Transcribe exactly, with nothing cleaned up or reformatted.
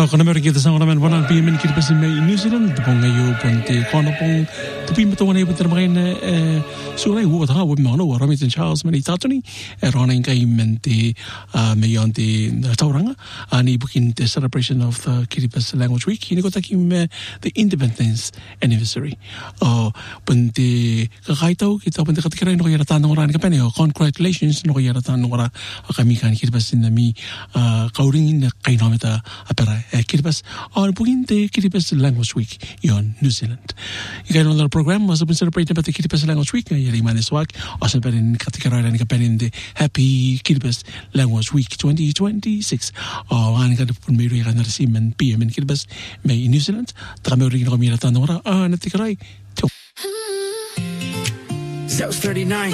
Kana meron kita sa naman one p m in Kiribati may New Zealand pong ngayon punti kono pong tupi mo tuwan ay punti mga na suray wo ta wo mga no Ramit and Charles mani tatuni rona kay menti mayon ti tauranga ani bukin the celebration of the Kiribati Language Week ini ko takim the Independence Anniversary oh punti kakaitaw kita punti katikirain no kaya tanong ran kapene congratulations no kaya tanong ra kami kan Kiribati na mi kauringin na kay nomita apera Kiribati or Buginte Kiribati Language Week yon New Zealand. You got another program was been celebrating about the Kiribati Language Week yari maniswag also been in katikararan ka in the Happy Kiribati Language Week twenty twenty-six. Oh an ka pun may rin na resimen P M in Kiribati may New Zealand. Tama rin ko mira tanong ra ah natikaray. That was thirty-nine.